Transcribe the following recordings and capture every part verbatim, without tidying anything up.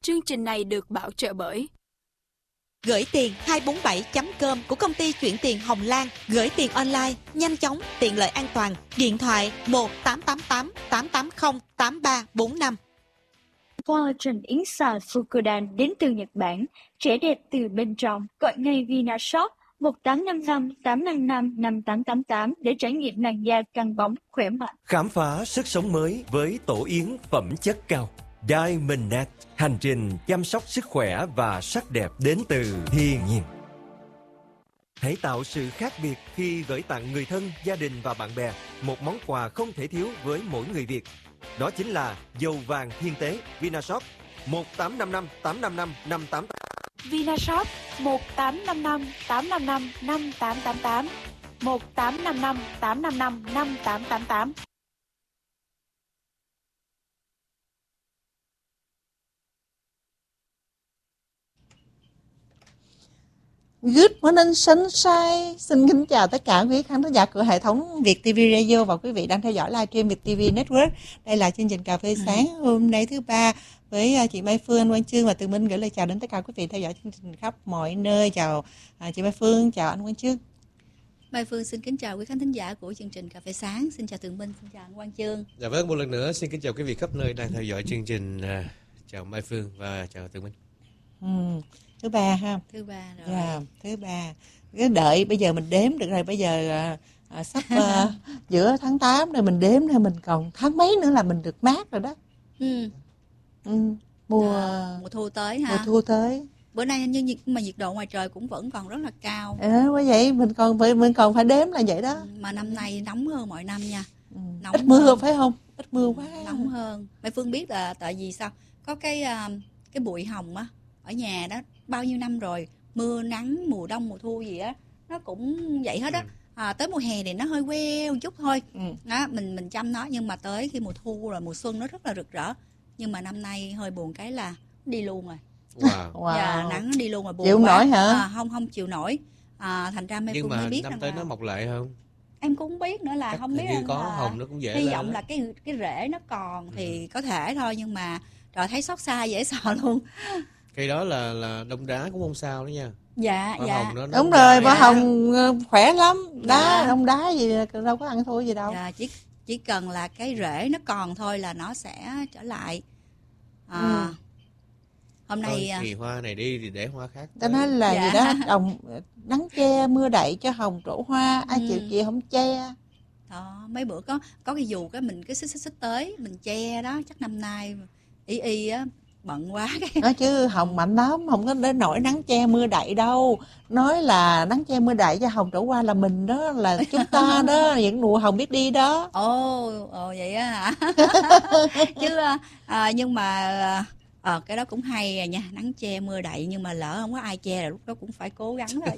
Chương trình này được bảo trợ bởi Gửi tiền hai bốn bảy chấm com của công ty chuyển tiền Hồng Lan. Gửi tiền online, nhanh chóng, tiện lợi an toàn. Điện thoại một tám tám tám tám tám không tám ba bốn năm. Collagen Inside Fukudan đến từ Nhật Bản. Trẻ đẹp từ bên trong. Gọi ngay Vinashop một tám năm năm tám năm năm năm tám tám tám để trải nghiệm làn da căng bóng, khỏe mạnh. Khám phá sức sống mới với tổ yến phẩm chất cao. Diamond Net, hành trình chăm sóc sức khỏe và sắc đẹp đến từ thiên nhiên. Hãy tạo sự khác biệt khi gửi tặng người thân, gia đình và bạn bè một món quà không thể thiếu với mỗi người Việt. Đó chính là dầu vàng thiên tế Vinashop một tám năm năm tám năm năm năm tám tám. Vinashop một tám năm năm tám năm năm năm tám tám tám, một tám năm năm tám năm năm năm tám tám tám. Good morning sunshine. Xin kính chào tất cả quý khán giả của hệ thống Việt ti vi Radio và quý vị đang theo dõi livestream Việt ti vi Network. Đây là chương trình cà phê sáng hôm nay thứ ba với chị Mai Phương, anh Quang Chương và Tường Minh gửi lời chào đến tất cả quý vị theo dõi chương trình khắp mọi nơi. Chào chị Mai Phương, chào anh Quang Chương. Mai Phương xin kính chào quý khán thính giả của chương trình cà phê sáng. Xin chào Tường Minh, xin chào anh Quang Chương. Dạ vâng, một lần nữa xin kính chào quý vị khắp nơi đang theo dõi chương trình. Chào Mai Phương và chào Tường Minh. Ừ. Thứ ba ha. Thứ ba rồi. Yeah, thứ ba. Cái đợi bây giờ mình đếm được rồi, bây giờ à, à, sắp à, giữa tháng tám rồi mình đếm rồi, mình còn tháng mấy nữa là mình được mát rồi đó. Ừ. Ừ. Mùa à, mùa thu tới ha. Mùa thu tới. Bữa nay như nhiệt mà nhiệt độ ngoài trời cũng vẫn còn rất là cao. Ờ, à, vậy mình còn phải mình còn phải đếm là vậy đó. Ừ, mà năm nay nóng hơn mọi năm nha. Ừ. Nóng ít mưa hơn. Phải không? Ít mưa quá. Nóng hơn. Mai Phương biết là tại vì sao? Có cái cái bụi hồng á ở nhà đó bao nhiêu năm rồi, mưa nắng mùa đông mùa thu gì á nó cũng vậy hết á. À, tới mùa hè thì nó hơi queo một chút thôi. Ừ. Đó, mình mình chăm nó, nhưng mà tới khi mùa thu rồi mùa xuân nó rất là rực rỡ. Nhưng mà năm nay hơi buồn cái là đi luôn rồi. Wow. Wow. Dạ, nắng nó đi luôn rồi, buồn chịu quá. nổi hả? À, không không chịu nổi. À, thành ra Mai Phương mới biết rằng năm tới là... nó mọc lại không? Em cũng không biết nữa, là chắc không biết như có là... hồng nó cũng dễ hy lên vọng đó. là cái cái rễ nó còn thì ừ. có thể thôi, nhưng mà trời thấy xót xa dễ sợ luôn. Cây đó là là đông đá cũng không sao đó nha. Dạ hoa dạ hồng nó, nó đúng rồi, hoa dạ. hồng khỏe lắm. Đá dạ. đông đá gì đâu có ăn thua gì đâu. Dạ, chỉ chỉ cần là cái rễ nó còn thôi là nó sẽ trở lại. À, ừ. Hôm nay thôi, kỳ hoa này đi thì để hoa khác. Ta nói là dạ. gì đó, đồng nắng che mưa đậy cho hồng trổ hoa, ai ừ. chịu chị không che. Đó, mấy bữa có có cái dù cái mình cứ xích xích xích tới mình che đó, chắc năm nay y y á bận quá cái. Nói chứ hồng mạnh lắm, không có đến nổi nắng che mưa đậy đâu. Nói là nắng che mưa đậy cho hồng trổ hoa là mình đó, là chúng ta đó, những nụ hồng biết đi đó. Ồ, ồ vậy á hả? Chứ à, nhưng mà ờ cái đó cũng hay à nha, nắng che mưa đậy, nhưng mà lỡ không có ai che là lúc đó cũng phải cố gắng rồi.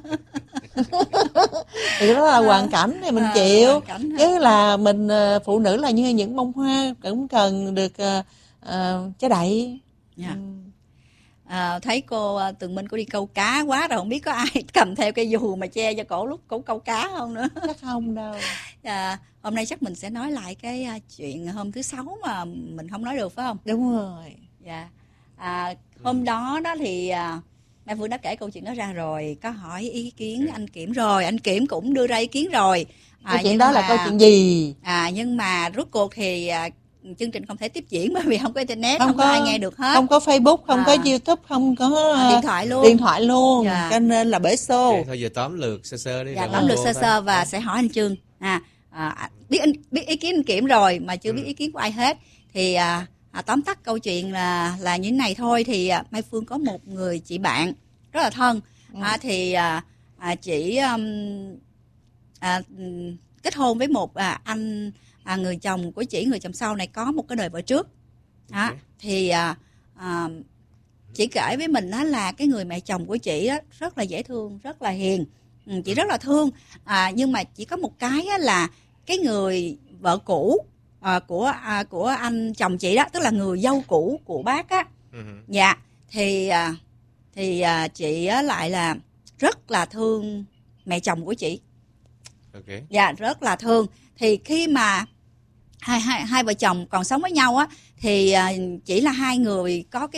Thì đó là hoàn cảnh thì mình à, chịu. Chứ là mình phụ nữ là như những bông hoa cũng cần được uh, uh, che đậy. Yeah. Ừ. À, thấy cô Tường Minh cô đi câu cá quá rồi, không biết có ai cầm theo cây dù mà che cho cổ lúc cổ câu cá không nữa. Chắc không đâu. À, hôm nay chắc mình sẽ nói lại cái chuyện hôm thứ sáu mà mình không nói được phải không? Đúng rồi. Dạ. À, hôm đó đó thì à, Mai Phương đã kể câu chuyện đó ra rồi, có hỏi ý kiến anh Kiểm rồi, anh Kiểm cũng đưa ra ý kiến rồi. À, câu chuyện đó mà, là câu chuyện gì? À, nhưng mà rốt cuộc thì à, chương trình không thể tiếp diễn bởi vì không có internet, không, không có, có ai nghe được hết. Không có Facebook, không à. có YouTube, không có à, điện thoại luôn. Điện thoại luôn, dạ. cho nên là bể xô. Okay, thôi giờ tóm lược sơ sơ đi. Dạ, tóm lược sơ sơ và sẽ hỏi anh Chương. À, à, biết anh biết ý kiến anh Kiểm rồi mà chưa ừ. biết ý kiến của ai hết. Thì à, à, tóm tắt câu chuyện là là như thế này thôi. Thì à, Mai Phương có một người chị bạn rất là thân. Ừ. À, thì à, à, chị um, à, kết hôn với một à, anh à, người chồng của chị, người chồng sau này có một cái đời vợ trước. Okay. À, thì à, à, chị kể với mình đó là cái người mẹ chồng của chị đó, rất là dễ thương, rất là hiền. Ừ, chị rất là thương. À, nhưng mà chỉ có một cái là cái người vợ cũ à, của à, của anh chồng chị đó, tức là người dâu cũ của bác á. Uh-huh. Dạ, thì à, thì à, chị á, lại là rất là thương mẹ chồng của chị. Okay. Dạ, rất là thương. Thì khi mà hai hai hai vợ chồng còn sống với nhau á, thì à, chỉ là hai người có cái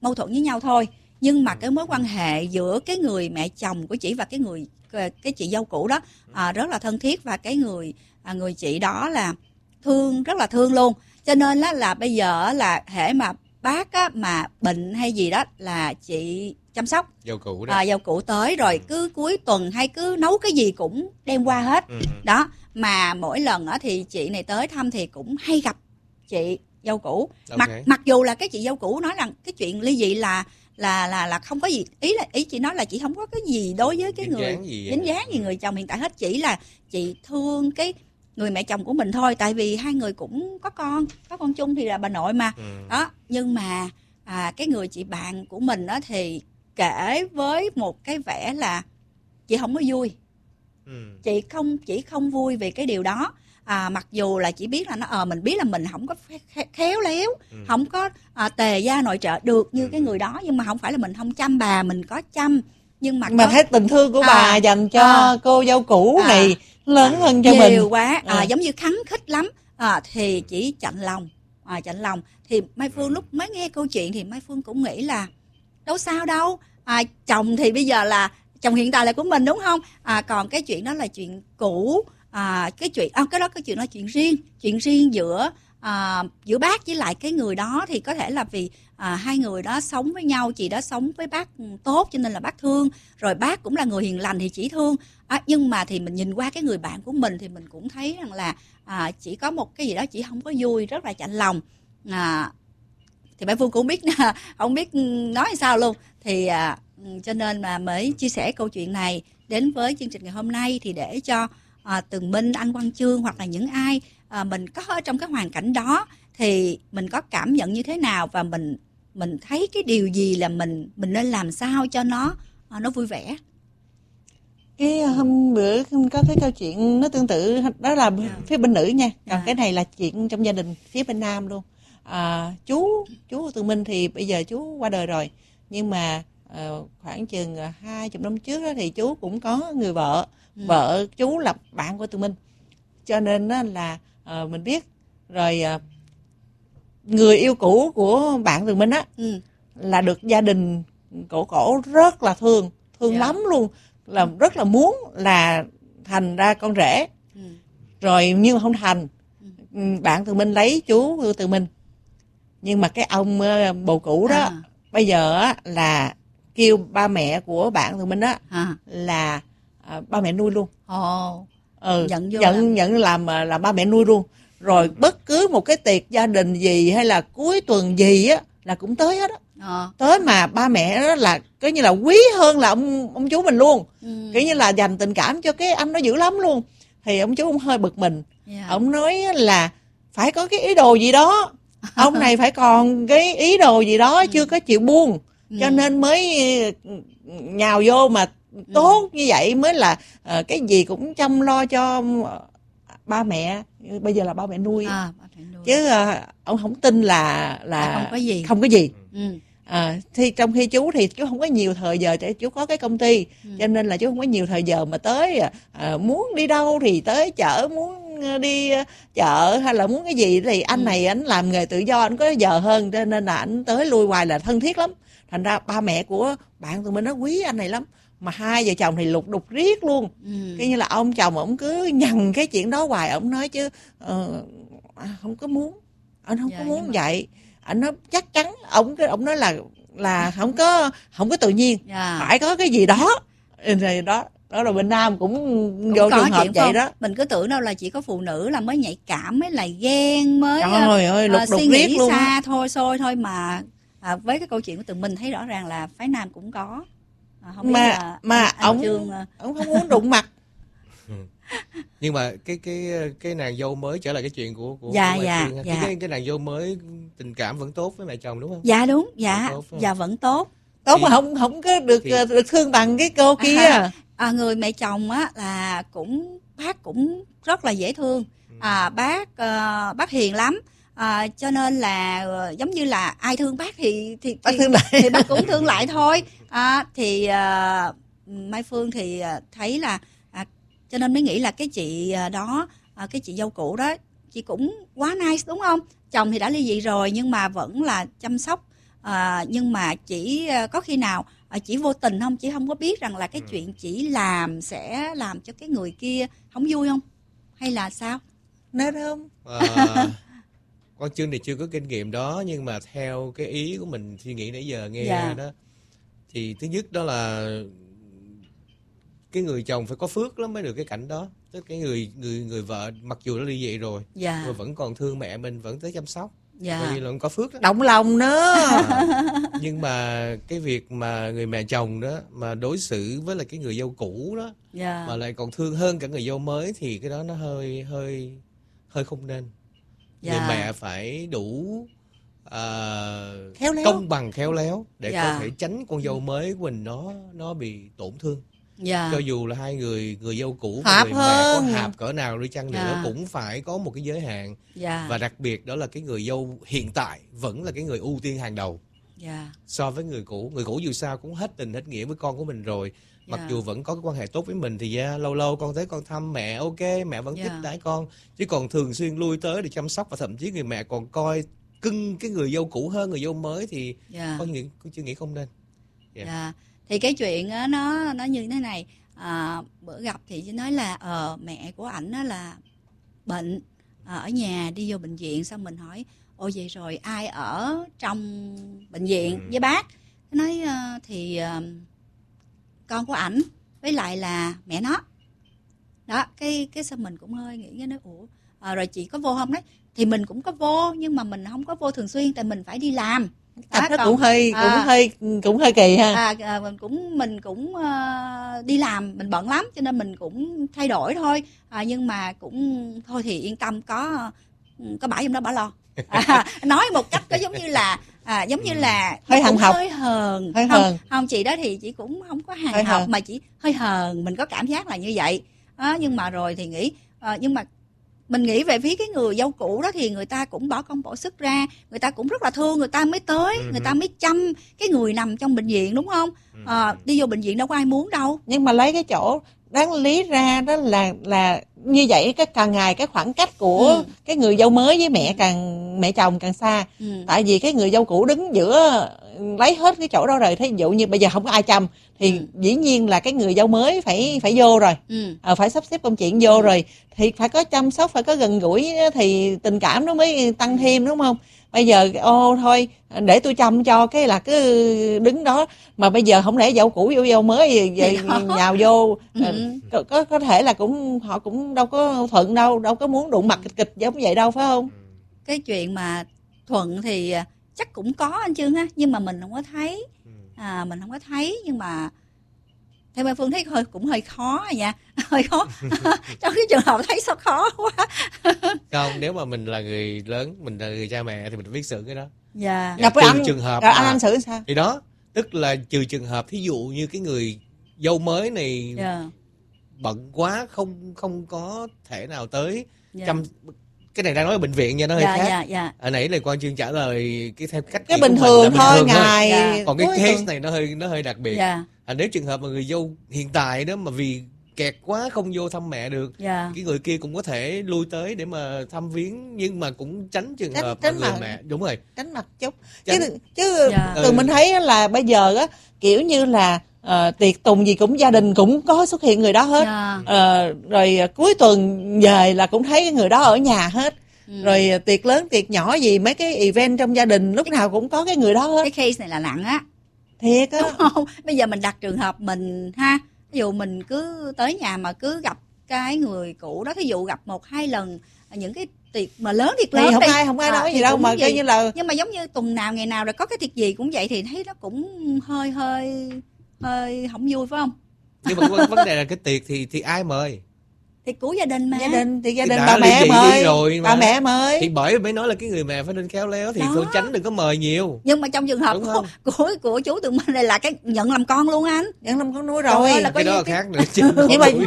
mâu thuẫn với nhau thôi, nhưng mà cái mối quan hệ giữa cái người mẹ chồng của chị và cái người cái chị dâu cũ đó à, rất là thân thiết, và cái người à, người chị đó là thương, rất là thương luôn. Cho nên là, là bây giờ là hễ mà bác á, mà bệnh hay gì đó là chị chăm sóc. Dâu cũ đó. À, dâu cũ tới rồi cứ cuối tuần hay cứ nấu cái gì cũng đem qua hết. Ừ. Đó, mà mỗi lần á, thì chị này tới thăm thì cũng hay gặp chị dâu cũ. Okay. Mặc mặc dù là cái chị dâu cũ nói rằng cái chuyện ly dị là là là là không có gì, ý là ý chị nói là chị không có cái gì đối với cái dính người dáng gì dính dáng gì người chồng hiện tại hết, chỉ là chị thương cái người mẹ chồng của mình thôi, tại vì hai người cũng có con, có con chung thì là bà nội mà. Ừ. Đó, nhưng mà à, cái người chị bạn của mình đó thì kể với một cái vẻ là chị không có vui. Ừ. Chị không chỉ không vui vì cái điều đó. À, mặc dù là chỉ biết là nó ờ à, mình biết là mình không có khéo léo, ừ. không có à, tề gia nội trợ được như ừ. cái người đó, nhưng mà không phải là mình không chăm bà, mình có chăm, nhưng mà mà có... thấy tình thương của bà à, dành cho à, cô dâu cũ à, này lớn à, hơn cho nhiều mình nhiều quá à, à. giống như khắng khích lắm à, thì chỉ chạnh lòng à, chạnh lòng thì Mai Phương lúc mới nghe câu chuyện thì Mai Phương cũng nghĩ là đâu sao đâu à, chồng thì bây giờ là chồng hiện tại là của mình đúng không à, còn cái chuyện đó là chuyện cũ. À, cái chuyện à, cái đó cái chuyện là chuyện riêng chuyện riêng giữa à, giữa bác với lại cái người đó, thì có thể là vì à, hai người đó sống với nhau, chị đó sống với bác tốt cho nên là bác thương, rồi bác cũng là người hiền lành thì chỉ thương à, nhưng mà thì mình nhìn qua cái người bạn của mình thì mình cũng thấy rằng là à, chỉ có một cái gì đó chỉ không có vui, rất là chạnh lòng à, thì Mai Phương cũng biết không biết nói sao luôn, thì à, cho nên mà mới chia sẻ câu chuyện này đến với chương trình ngày hôm nay, thì để cho À, Tường Minh, anh Quang Chương hoặc là những ai à, mình có ở trong cái hoàn cảnh đó thì mình có cảm nhận như thế nào, và mình mình thấy cái điều gì là mình mình nên làm sao cho nó à, nó vui vẻ. Cái hôm bữa có cái câu chuyện nó tương tự đó là yeah. phía bên nữ nha, còn yeah. cái này là chuyện trong gia đình phía bên nam luôn. À, chú chú Tường Minh thì bây giờ chú qua đời rồi, nhưng mà à, khoảng chừng hai chục năm trước đó thì chú cũng có người vợ. Ừ. Vợ chú là bạn của Tường Minh, cho nên là uh, mình biết rồi. Uh, người yêu cũ của bạn Tường Minh á ừ. là được gia đình cổ cổ rất là thương thương yeah. lắm luôn, là rất là muốn là thành ra con rể ừ. rồi nhưng mà không thành. ừ. Bạn Tường Minh lấy chú Tường Minh, nhưng mà cái ông uh, bồ cũ đó à. bây giờ á là kêu ba mẹ của bạn Tường Minh á à. là À, ba mẹ nuôi luôn. Ồ, ừ, nhận vô nhận, nhận làm là ba mẹ nuôi luôn. Rồi bất cứ một cái tiệc gia đình gì hay là cuối tuần gì á là cũng tới hết á. À. Tới mà ba mẹ đó là coi như là quý hơn là ông ông chú mình luôn. Ừ. Kiểu như là dành tình cảm cho cái anh nó dữ lắm luôn. Thì ông chú cũng hơi bực mình. Yeah. Ông nói là phải có cái ý đồ gì đó. Ông này phải còn cái ý đồ gì đó ừ. chưa có chịu buông. Ừ. Cho nên mới nhào vô mà tốt ừ. như vậy mới là uh, cái gì cũng chăm lo cho ba mẹ, bây giờ là ba mẹ nuôi, à, ba mẹ nuôi. Chứ uh, ông không tin là là à, không có gì không có gì ừ. à, thì trong khi chú thì chú không có nhiều thời giờ, để chú có cái công ty ừ. cho nên là chú không có nhiều thời giờ mà tới uh, muốn đi đâu thì tới chợ, muốn đi chợ hay là muốn cái gì thì anh ừ. này anh làm nghề tự do, anh có giờ hơn, cho nên là anh tới lui hoài là thân thiết lắm. Thành ra ba mẹ của bạn tụi mình nó quý anh này lắm, mà hai vợ chồng thì lục đục riết luôn. ừ. Cái như là ông chồng ổng cứ nhằn cái chuyện đó hoài, ổng nói chứ uh, không có muốn, anh không dạ, có muốn mà... vậy. Anh nói chắc chắn, ổng ổng nói là là không có không có tự nhiên, dạ. phải có cái gì đó. Rồi đó đó là bên Nam cũng, cũng vô trường hợp vậy đó. Mình cứ tưởng đâu là chỉ có phụ nữ là mới nhạy cảm, mới là ghen, mới trời ơi, lục uh, đục suy riết nghĩ luôn xa á. thôi xôi thôi mà à, với cái câu chuyện của tụi mình thấy rõ ràng là phái Nam cũng có. À, không mà biết là mà anh, ông Trương... ông không muốn đụng mặt. Nhưng mà cái cái cái nàng dâu mới, trở lại cái chuyện của của, dạ, của dạ, Phương, dạ. cái cái nàng dâu mới tình cảm vẫn tốt với mẹ chồng đúng không? Dạ đúng, dạ, tốt, dạ vẫn tốt. Tốt thì, mà không không có được thì, được thương bằng cái cô kia. À, à, người mẹ chồng á là cũng bác cũng rất là dễ thương. À, bác uh, bác hiền lắm. À, cho nên là uh, giống như là ai thương bác thì thì bác thì, thương lại. thì bác cũng thương lại thôi. À, thì uh, Mai Phương thì uh, thấy là à, cho nên mới nghĩ là cái chị uh, đó, uh, cái chị dâu cũ đó, chị cũng quá nice đúng không? Chồng thì đã ly dị rồi nhưng mà vẫn là chăm sóc À, nhưng mà chỉ có khi nào chỉ vô tình không, chỉ không có biết rằng là cái ừ. chuyện chỉ làm sẽ làm cho cái người kia không vui không, hay là sao? Nên không? À, con Trinh thì chưa có kinh nghiệm đó, nhưng mà theo cái ý của mình suy nghĩ nãy giờ nghe dạ. đó, thì thứ nhất đó là cái người chồng phải có phước lắm mới được cái cảnh đó. Tức cái người người người vợ mặc dù đã ly dị rồi, dạ. mà vẫn còn thương mẹ mình, vẫn tới chăm sóc, dạ. coi như là có phước đó. Động lòng nữa. À, nhưng mà cái việc mà người mẹ chồng đó mà đối xử với lại cái người dâu cũ đó, dạ. mà lại còn thương hơn cả người dâu mới, thì cái đó nó hơi hơi hơi không nên. Dạ. Người mẹ phải đủ uh, khéo léo. công bằng khéo léo để dạ. có thể tránh con dâu mới của mình nó nó bị tổn thương. Dạ. Cho dù là hai người người dâu cũ và người hơn. mẹ có hạp cỡ nào đi chăng nữa, dạ. cũng phải có một cái giới hạn. Dạ. Và đặc biệt đó là cái người dâu hiện tại vẫn là cái người ưu tiên hàng đầu. Dạ. So với người cũ. Người cũ dù sao cũng hết tình hết nghĩa với con của mình rồi. Mặc yeah. dù vẫn có cái quan hệ tốt với mình thì yeah, lâu lâu con tới con thăm mẹ, ok, mẹ vẫn yeah. tiếp đãi con. Chứ còn thường xuyên lui tới để chăm sóc, và thậm chí người mẹ còn coi cưng cái người dâu cũ hơn người dâu mới, thì yeah. con nghĩ con chưa nghĩ không nên. Yeah. Yeah. Thì cái chuyện đó, nó nó như thế này. À, bữa gặp thì chỉ nói là ờ, mẹ của ảnh là bệnh, à, ở nhà đi vô bệnh viện. Xong mình hỏi ồ vậy rồi ai ở trong bệnh viện ừ. với bác? Nói uh, thì uh, con của ảnh với lại là mẹ nó. Đó, cái cái sao mình cũng hơi nghĩ cái nói ủa à, rồi chị có vô không? Đấy thì mình cũng có vô, nhưng mà mình không có vô thường xuyên tại mình phải đi làm. Đó, nó còn, cũng hơi à, cũng hơi cũng hơi kỳ ha. À, à, mình cũng mình cũng uh, đi làm, mình bận lắm cho nên mình cũng thay đổi thôi. À, nhưng mà cũng thôi thì yên tâm, có có bả trong đó bả lo. À, nói một cách có giống như là à, giống như là hơi hằn học, hơi hờn, hơi không, hờn. Không chị đó thì chị cũng không có hằn học mà chỉ hơi hờn, mình có cảm giác là như vậy. À, nhưng mà rồi thì nghĩ à, nhưng mà mình nghĩ về phía cái người dâu cũ đó thì người ta cũng bỏ công bỏ sức ra, người ta cũng rất là thương, người ta mới tới, ừ. người ta mới chăm cái người nằm trong bệnh viện, đúng không? À, đi vô bệnh viện đâu có ai muốn đâu. Nhưng mà lấy cái chỗ đáng lý ra đó là là như vậy, cái càng ngày cái khoảng cách của ừ. cái người dâu mới với mẹ càng mẹ chồng càng xa. Ừ. Tại vì cái người dâu cũ đứng giữa lấy hết cái chỗ đó rồi. Thí dụ như bây giờ không có ai chăm thì ừ. dĩ nhiên là cái người dâu mới phải phải vô rồi, ừ. à, phải sắp xếp công chuyện vô ừ. rồi thì phải có chăm sóc, phải có gần gũi thì tình cảm nó mới tăng thêm, đúng không? Bây giờ ô thôi để tôi chăm cho, cái là cứ đứng đó. Mà bây giờ không lẽ dâu cũ vô dâu mới vậy nhào vô ừ. có, có có thể là cũng họ cũng đâu có thuận đâu, đâu có muốn đụng mặt kịch kịch giống vậy đâu, phải không? Cái chuyện mà thuận thì chắc cũng có anh Trương ha, nhưng mà mình không có thấy. À, mình không có thấy, nhưng mà theo Mai Phương thấy hơi cũng hơi khó nha, hơi khó. Trong cái trường hợp thấy sao khó quá. Không, nếu mà mình là người lớn, mình là người cha mẹ thì mình biết xử cái đó. Dạ. Gặp với anh trường hợp rồi anh anh xử sao? Thì đó, tức là trừ trường hợp thí dụ như cái người dâu mới này yeah. bận quá, không không có thể nào tới yeah. chăm. Cái này đang nói ở bệnh viện nha, nó hơi dạ, khác. Dạ, dạ. Ở nãy là quan Trương trả lời cái theo cách cái bình thường thôi ngài. Dạ. Còn cái case này nó hơi nó hơi đặc biệt. Dạ. À, nếu trường hợp mà người dâu hiện tại đó mà vì kẹt quá không vô thăm mẹ được, dạ. cái người kia cũng có thể lui tới để mà thăm viếng, nhưng mà cũng tránh trường tránh, hợp tránh mà người mặt. Mẹ đúng rồi, tránh mặt chút. Tránh. Chứ chứ dạ. từ ừ. mình thấy là bây giờ á kiểu như là Uh, tiệc tùng gì cũng gia đình cũng có xuất hiện người đó hết. Yeah. Uh, rồi uh, cuối tuần về là cũng thấy người đó ở nhà hết. Ừ. Rồi uh, tiệc lớn tiệc nhỏ gì mấy cái event trong gia đình lúc nào cũng có cái người đó hết. Cái case này là nặng á. Thiệt á. Đúng không? Bây giờ mình đặt trường hợp mình ha, ví dụ mình cứ tới nhà mà cứ gặp cái người cũ đó, thí dụ gặp một hai lần những cái tiệc mà lớn thiệt lớn thì không đi. ai không ai nói à, gì đâu mà coi như là, nhưng mà giống như tuần nào ngày nào rồi có cái tiệc gì cũng vậy thì thấy nó cũng hơi hơi hơi không vui, phải không? Nhưng mà vấn đề là cái tiệc thì thì ai mời? Tiệc của gia đình mà. Gia đình thì gia đình bà mẹ mời rồi mà. Bà mẹ mời. Thì bởi mới nói là cái người mẹ phải nên khéo léo thì thôi tránh đừng có mời nhiều. Nhưng mà trong trường hợp của, của của chú Tường Minh này là cái nhận làm con luôn anh. Nhận làm con nuôi rồi. Là cái đó là khác nữa chứ. Nhưng mà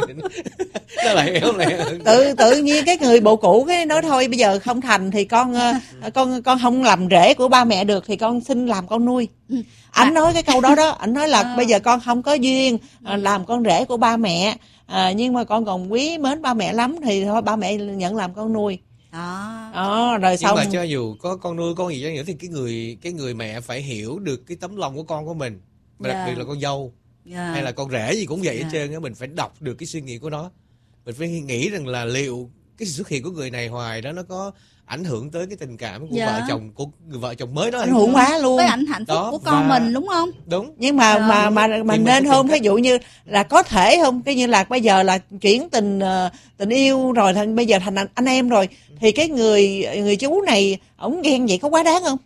nó lại éo lẹ. Tự tự nhiên cái người bộ cũ cái nói thôi bây giờ không thành thì con con con không làm rể của ba mẹ được thì con xin làm con nuôi. Ừ. Anh à. nói cái câu đó đó, anh nói là à. bây giờ con không có duyên à, làm con rể của ba mẹ, à, nhưng mà con còn quý mến ba mẹ lắm thì thôi ba mẹ nhận làm con nuôi. đó. Đó, rồi Nhưng xong mà cho dù có con nuôi con gì chăng nữa thì cái người cái người mẹ phải hiểu được cái tấm lòng của con của mình, mà Dạ. đặc biệt là con dâu Yeah. hay là con rể gì cũng vậy Dạ. hết trơn á, mình phải đọc được cái suy nghĩ của nó, mình phải nghĩ rằng là liệu cái sự xuất hiện của người này hoài đó nó có ảnh hưởng tới cái tình cảm của Dạ. vợ chồng của người vợ chồng mới đó hay ảnh hưởng không? quá luôn. Tới ảnh hạnh phúc Đó, của con và- mình đúng không? Đúng. Nhưng mà Dạ. mà mà mà Nhưng mà nên cái không, tình ví dụ như là có thể không, cái như là bây giờ là chuyển tình ờ, tình yêu rồi thành bây giờ thành anh, anh em rồi, thì cái người người chú này ổng ghen vậy có quá đáng không?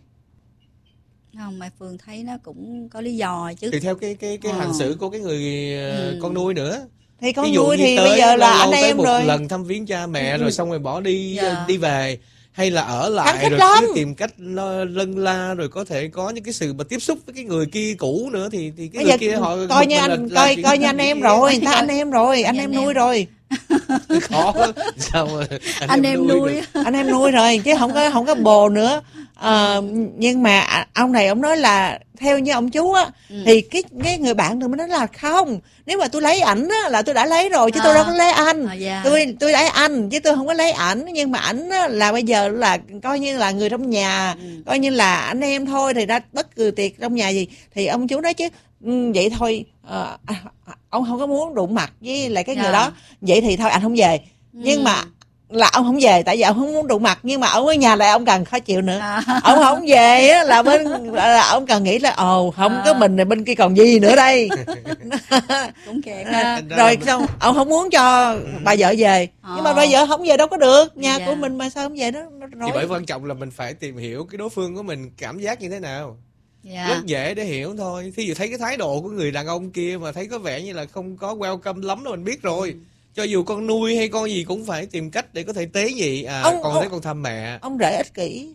Không, Mai Phương thấy nó cũng có lý do chứ. Tùy theo cái cái cái Ờ. hành xử của cái người ờ, Ừ. con nuôi nữa. Thì con Ví dụ nuôi như thì tới bây giờ là lâu anh tới em một rồi. lần thăm viếng cha mẹ rồi xong rồi bỏ đi Dạ. đi về, hay là ở Khăng lại khít rồi lắm. cứ tìm cách lo- lân la, rồi có thể có những cái sự mà tiếp xúc với cái người kia cũ nữa, thì thì cái Bây người giờ kia họ coi bực như mình anh là- là coi chuyện coi như anh em rồi, người ta anh em rồi, anh Dạ, em anh nuôi em. rồi, khó sao mà anh, Anh em nuôi. được. anh em nuôi rồi chứ không có không có bồ nữa. Ờ, nhưng mà à, ông này ông nói là theo như ông chú á, Ừ. thì cái cái người bạn tôi mới nói là không, nếu mà tôi lấy ảnh á là tôi đã lấy rồi chứ À. tôi đâu có lấy anh. À, dạ. tôi tôi lấy anh chứ tôi không có lấy ảnh, nhưng mà ảnh á, là bây giờ là coi như là người trong nhà, Ừ. coi như là anh em thôi, thì ra bất cứ tiệc trong nhà gì thì ông chú nói chứ ừ, vậy thôi, ờ, à, ông không có muốn đụng mặt với lại cái Dạ. người đó, vậy thì thôi anh không về. Nhưng Ừ. mà là ông không về tại vì ông không muốn đụng mặt, nhưng mà ông ở nhà lại ông càng khó chịu nữa. À. Ông không về á, là bên là ông càng nghĩ là ồ không À. có mình này, bên kia còn gì nữa đây. Cũng kẹt ha. Thành ra Rồi là- xong ông không muốn cho bà vợ về, nhưng mà Ờ. bà vợ không về đâu có được, nhà Dạ. của mình mà sao không về, nó nó Thì rối. bởi quan trọng là mình phải tìm hiểu cái đối phương của mình cảm giác như thế nào. Dạ. Rất dễ để hiểu thôi. Thí dụ thấy cái thái độ của người đàn ông kia mà thấy có vẻ như là không có welcome lắm là mình biết rồi. Ừ. Cho dù con nuôi hay con gì cũng phải tìm cách để có thể tế nhị. À, Ông- con ông- thấy con thăm mẹ. Ông rể ích kỷ,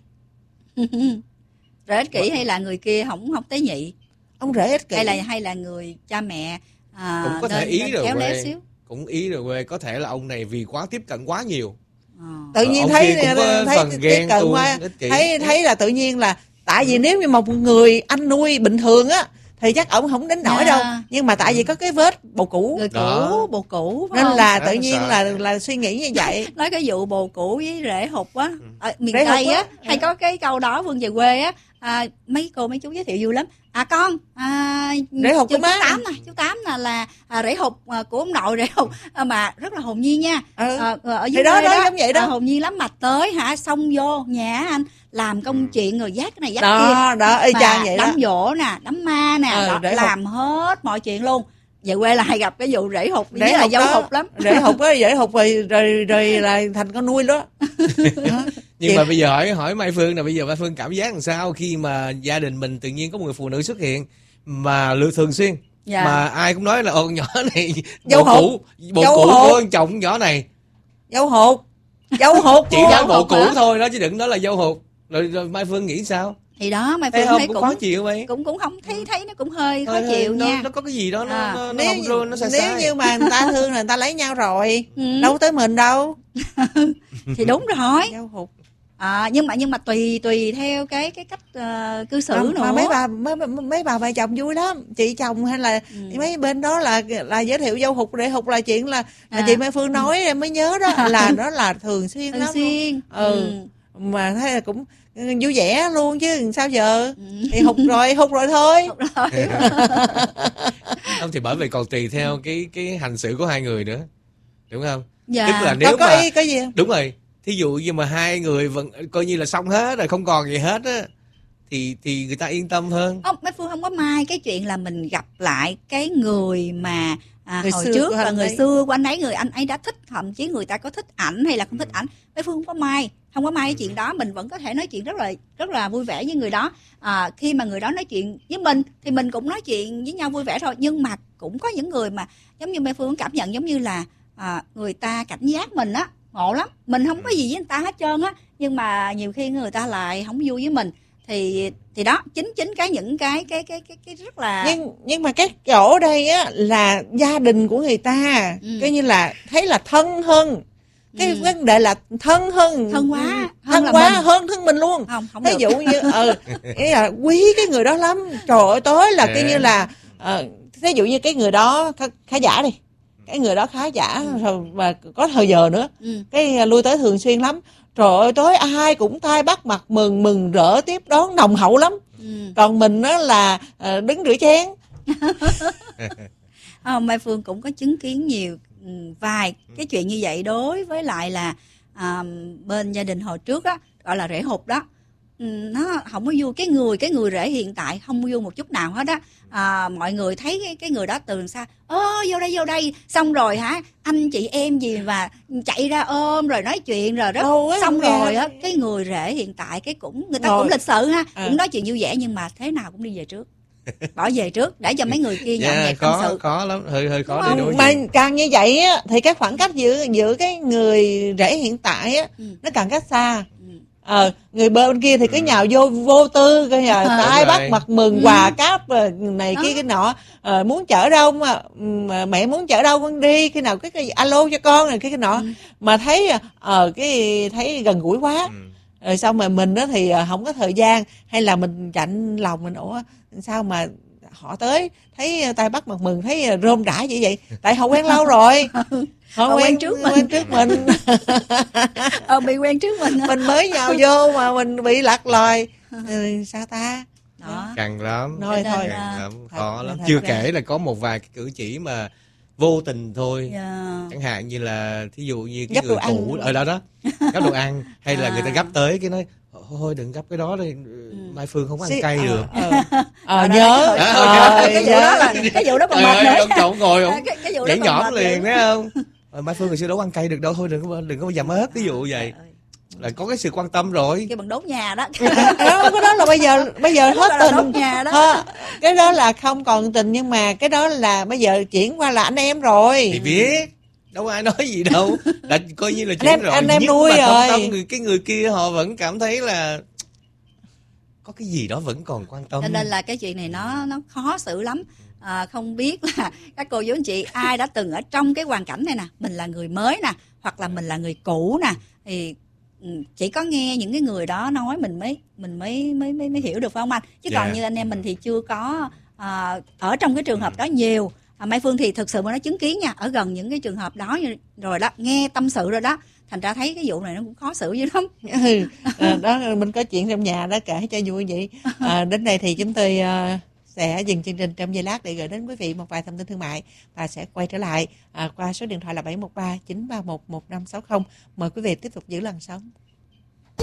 Rồi ích kỷ hay là người kia không không tế nhị, ông rể ích kỷ. hay là hay là người cha mẹ à, Cũng có thể nên- ý nên rồi khéo léo quê. xíu. Cũng ý rồi quê. Có thể là ông này vì quá tiếp cận quá nhiều. Ờ. Tự nhiên Ông thấy kia cũng có thấy phần tiếp ghen cận tuông, qua, ích kỷ. thấy thấy là tự nhiên là tại vì nếu như một người anh nuôi bình thường á thì chắc ổng không đến nổi Dạ. đâu, nhưng mà tại vì có cái vết bầu cũ Người cũ, Đó. bồ cũ phải nên không? là Đó, tự nhiên sợ. là là suy nghĩ như vậy. Nói cái vụ bồ cũ với rễ hụt á, ở miền Rễ hụt Tây á, á, hay có cái câu đó Phương về quê á, à, mấy cô mấy chú giới thiệu vui lắm. À con, à, Rễ hụt chú, của má. chú Tám nè, chú Tám nè là à, rễ hụt à, của ông nội rễ hụt à, mà rất là hồn nhiên nha. Ừ. À, ở Thì dưới đó, quê đó, giống vậy đó. à, hồn nhiên lắm, mà tới hả xong vô nhà anh làm công chuyện rồi dắt cái này dắt Đó, kia. đó, y Mà chang vậy đó. đám giỗ nè, đám ma nè, Ờ, đó, rễ hụt. làm hết mọi chuyện luôn. Về quê là hay gặp cái vụ rễ hụt với Rễ là hụt dâu đó, hụt lắm. rễ hụt á, rễ hụt rồi rồi rồi là thành con nuôi đó. Đó. Nhưng Chị- mà bây giờ hỏi hỏi Mai Phương là bây giờ Mai Phương cảm giác làm sao khi mà gia đình mình tự nhiên có một người phụ nữ xuất hiện mà lừa thường xuyên, Dạ. mà ai cũng nói là ô con nhỏ này Dâu bộ hụt. cũ, bộ Dâu cũ hụt. của con chồng con nhỏ này, Dâu hụt, dâu hụt chỉ luôn. nói bộ hụt cũ hả? thôi đó chứ đừng nói là dâu hụt. Rồi, rồi Mai Phương nghĩ sao? Thì đó Mai Thấy Phương không, thấy cũng cũng khó chịu vậy. cũng cũng không thấy thấy nó cũng hơi khó Hơi- hơi- chịu nó, nha. nó có cái gì đó nó, À. nó, nó Nếu không rơi, nó sai nếu sai. như mà người ta thương là người ta lấy nhau rồi, Ừ. đâu tới mình đâu. Thì đúng rồi. Dâu hụt. À, nhưng mà nhưng mà tùy tùy theo cái cái cách ờ, cư xử mà, nữa. mà mấy bà mấy, mấy, mấy bà vợ chồng vui lắm, chị chồng hay là Ừ. mấy bên đó là là giới thiệu dâu hụt rễ hụt là chuyện là, là À. chị Mai Phương nói em mới nhớ đó, là nó là thường xuyên Thường lắm. xuyên. Ừ. Mà thấy là cũng vui vẻ luôn chứ sao giờ. Ừ. Thì hụt rồi hụt rồi thôi. Rồi. Không thì bởi vì còn tùy theo cái cái hành xử của hai người nữa, đúng không? Dạ. Tức là Đâu nếu có mà ý cái gì. đúng rồi, thí dụ như mà hai người vẫn coi như là xong hết rồi, không còn gì hết á, thì thì người ta yên tâm hơn. Không, mấy Phương không có mai cái chuyện là mình gặp lại cái người mà à, Người hồi xưa trước của và anh người ấy. xưa của anh ấy, người anh ấy đã thích, thậm chí người ta có thích ảnh hay là không thích ảnh. Mấy Phương không có mai, không có mai cái chuyện đó, mình vẫn có thể nói chuyện rất là rất là vui vẻ với người đó. À, khi mà người đó nói chuyện với mình thì mình cũng nói chuyện với nhau vui vẻ thôi. Nhưng mà cũng có những người mà giống như Mai Phương cảm nhận giống như là à, người ta cảnh giác mình á, ngộ lắm. Mình không có gì với người ta hết trơn á, nhưng mà nhiều khi người ta lại không vui với mình. Thì thì đó chính chính cái những cái cái cái cái, cái rất là Nhưng nhưng mà cái chỗ đây á là gia đình của người ta, Ừ. coi như là thấy là thân hơn. Cái Ừ. vấn đề là thân hơn, Thân quá, thân, hơn là quá mình. hơn thân mình luôn. không không Ví được. dụ như ờ ý là quý cái người đó lắm, trời ơi, tới là coi như là ờ, ví dụ như cái người đó khá, khá giả đi, cái người đó khá giả rồi và có thời giờ nữa, Ừ. cái lui tới thường xuyên lắm. Trời ơi, tối ai cũng thay bắt mặt mừng mừng rỡ tiếp đón nồng hậu lắm. Ừ. Còn mình đó là uh, đứng rửa chén. À, Mai Phương cũng có chứng kiến nhiều ừ, vài cái chuyện như vậy đối với lại là à, bên gia đình hồi trước á, gọi là rể hụt đó. Ừ, nó không có vui, cái người cái người rể hiện tại không vui một chút nào hết á. À, mọi người thấy cái, cái người đó từ xa, ơ vô đây vô đây, xong rồi hả anh chị em gì mà chạy ra ôm rồi nói chuyện rồi đó. Đâu ấy, Xong không nghe. rồi á, cái người rể hiện tại cái cũng người ta Rồi. cũng lịch sự ha, À. cũng nói chuyện vui vẻ nhưng mà thế nào cũng đi về trước, bỏ về trước để cho mấy người kia dọn Dạ, dẹp tâm khó sự. khó lắm, hơi hơi khó Đúng để không? đối Mà diện. càng như vậy á thì cái khoảng cách giữa giữa cái người rể hiện tại á Ừ. nó càng cách xa. Ừ. Ờ, người bên kia thì cứ nhào vô vô tư coi nhà Ờ. tay Đúng bắt rồi. mặt mừng Ừ. quà cáp rồi này Đó. kia cái nọ. Ờ, muốn chở đâu mà, mà mẹ muốn chở đâu con đi, khi nào cái, cái alo cho con này cái cái nọ. Ừ. Mà thấy ờ cái thấy gần gũi quá. Ừ. Rồi xong rồi mình đó thì ờ, không có thời gian, hay là mình chạnh lòng mình, ủa sao mà họ tới thấy tay bắt mặt mừng thấy rôm rã vậy vậy, tại họ quen lâu rồi. Họ Họ quen, quen trước mình. quen trước mình. Ờ, bị quen trước mình. Mình mới nhào vô mà mình bị lạc lòi. Ừ, sao ta? Đó. Căng lắm, Thôi Cho nên thôi. là- căng lắm, Thật- khó lắm. thật Chưa ra- kể là có một vài cái cử chỉ mà vô tình thôi. Dạ. Chẳng hạn như là thí dụ như cái Gắp người đồ ăn. cũ ở đó đó, gắp đồ ăn, hay là À. người ta gắp tới cái nói thôi đừng gắp cái đó đi, Mai Phương không ăn Xí- cay ờ, được. ờ, ờ, Ờ, đó, nhớ. cái- Ờ, cái vụ nhớ. đó là cái vụ đó còn Trời mệt ơi, nữa. ông chồng ngồi ông Cái- cái vụ đó nhảy còn nhõm mệt liền nữa. thấy không? Ờ, Mai Phương hồi xưa đâu có ăn cay được đâu, thôi đừng có đừng có dầm ớt, ví dụ vậy Trời ơi, là có cái sự quan tâm rồi. cái bằng đốt nhà đó. Đó, cái đó là bây giờ bây giờ Cái đó hết gọi là đốt tình. nhà đó. Ờ, cái đó là không còn tình, nhưng mà cái đó là bây giờ chuyển qua là anh em rồi. Thì biết đâu ai nói gì đâu, đã coi như là Anh chuyện em- rồi, anh em nhưng nuôi mà thâm rồi. tâm người cái người kia họ vẫn cảm thấy là có cái gì đó vẫn còn quan tâm. Cho nên là cái chuyện này nó nó khó xử lắm. À, không biết là các cô chú anh chị ai đã từng ở trong cái hoàn cảnh này nè, mình là người mới nè, hoặc là mình là người cũ nè, thì ừ, chỉ có nghe những cái người đó nói mình mới mình mới mới mới, mới hiểu được, phải không anh? Chứ còn Dạ. như anh em mình thì chưa có à, ở trong cái trường hợp đó nhiều. À, Mai Phương thì thực sự mà nó chứng kiến nha, ở gần những cái trường hợp đó rồi đó, nghe tâm sự rồi đó, thành ra thấy cái vụ này nó cũng khó xử dữ lắm. Ừ, à, đó mình có chuyện trong nhà đó kể cho vui vậy. À, đến đây thì chúng tôi à, sẽ dừng chương trình trong giây lát để gửi đến quý vị một vài thông tin thương mại và sẽ quay trở lại à, qua số điện thoại là bảy một ba chín ba một một năm sáu không. Mời quý vị tiếp tục giữ làn sóng.